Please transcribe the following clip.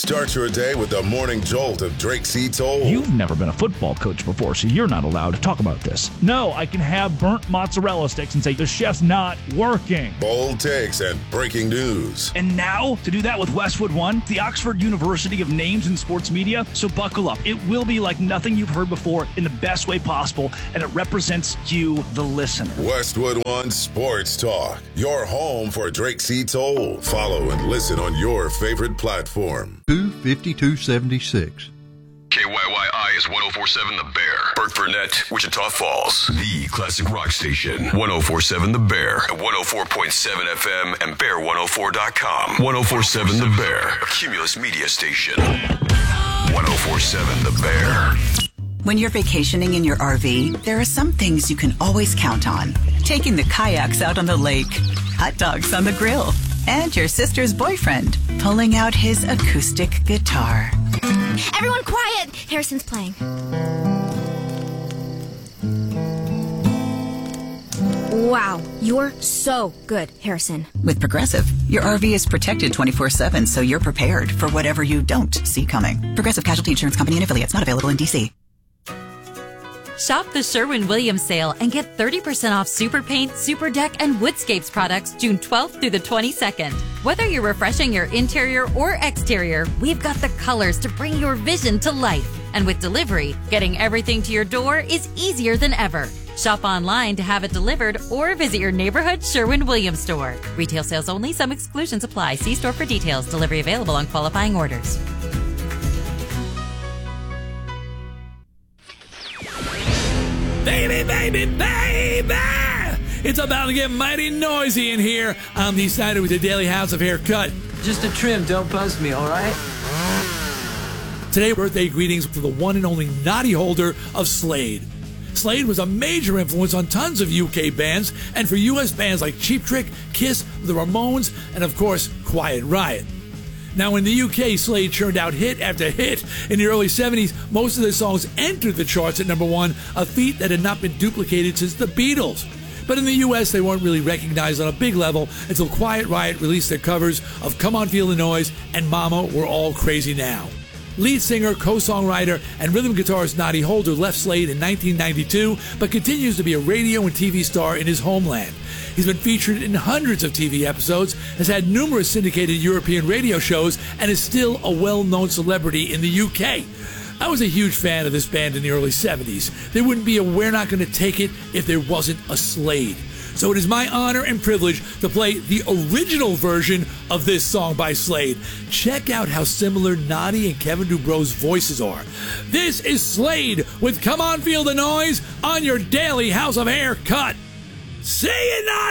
Start your day with the morning jolt of Drake C. Toll. You've never been a football coach before, so you're not allowed to talk about this. No, I can have burnt mozzarella sticks and say the chef's not working. Bold takes and breaking news. And now, to do that with Westwood One, the Oxford University of Names in Sports Media. So buckle up. It will be like nothing you've heard before in the best way possible, and it represents you, the listener. Westwood One Sports Talk, your home for Drake C. Toll. Follow and listen on your favorite platform. 25276. KYYI is 104.7 The Bear. Burke-Burnett, Wichita Falls. The classic rock station. 104.7 The Bear. At 104.7 FM and Bear104.com. 104.7 The Bear. A Cumulus media station. 104.7 The Bear. When you're vacationing in your RV, there are some things you can always count on. Taking the kayaks out on the lake, hot dogs on the grill, and your sister's boyfriend pulling out his acoustic guitar. Everyone quiet! Harrison's playing. Wow, you're so good, Harrison. With Progressive, your RV is protected 24/7, so you're prepared for whatever you don't see coming. Progressive Casualty Insurance Company and Affiliates, not available in D.C. Shop the Sherwin-Williams sale and get 30% off Super Paint, Super Deck, and Woodscapes products June 12th through the 22nd. Whether you're refreshing your interior or exterior, we've got the colors to bring your vision to life. And with delivery, getting everything to your door is easier than ever. Shop online to have it delivered or visit your neighborhood Sherwin-Williams store. Retail sales only. Some exclusions apply. See store for details. Delivery available on qualifying orders. Baby, baby, baby! It's about to get mighty noisy in here. I'm the Snyder with the Daily House of Haircut. Just a trim, don't buzz me, all right? Today, birthday greetings for the one and only Noddy holder of Slade. Slade was a major influence on tons of UK bands, and for US bands like Cheap Trick, Kiss, the Ramones, and of course, Quiet Riot. Now, in the UK, Slade churned out hit after hit. In the early 70s, most of their songs entered the charts at number one, a feat that had not been duplicated since the Beatles. But in the US, they weren't really recognized on a big level until Quiet Riot released their covers of Come On Feel the Noise and Mama, We're All Crazy Now. Lead singer, co-songwriter, and rhythm guitarist Noddy Holder left Slade in 1992, but continues to be a radio and TV star in his homeland. He's been featured in hundreds of TV episodes, has had numerous syndicated European radio shows, and is still a well-known celebrity in the UK. I was a huge fan of this band in the early 70s. There wouldn't be a We're Not Gonna Take It if there wasn't a Slade. So it is my honor and privilege to play the original version of this song by Slade. Check out how similar Noddy and Kevin Dubro's voices are. This is Slade with Come On Feel the Noise on your Daily House of Haircut. See you, Noddy!